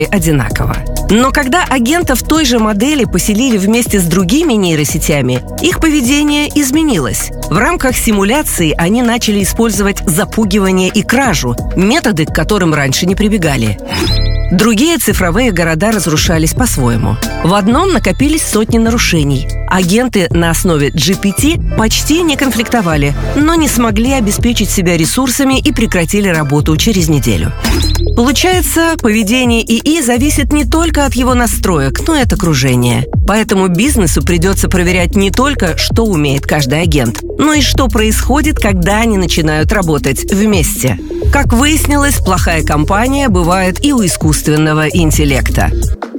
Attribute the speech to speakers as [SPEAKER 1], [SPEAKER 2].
[SPEAKER 1] одинаково. Но когда агентов той же модели поселили вместе с другими нейросетями, их поведение изменилось. В рамках симуляции они начали использовать запугивание и кражу, методы, к которым раньше не прибегали. Другие цифровые города разрушались по-своему. В одном накопились сотни нарушений. Агенты на основе GPT почти не конфликтовали, но не смогли обеспечить себя ресурсами и прекратили работу через неделю. Получается, поведение ИИ зависит не только от его настроек, но и от окружения. Поэтому бизнесу придется проверять не только, что умеет каждый агент, но и что происходит, когда они начинают работать вместе. Как выяснилось, плохая компания бывает и у искусственного интеллекта.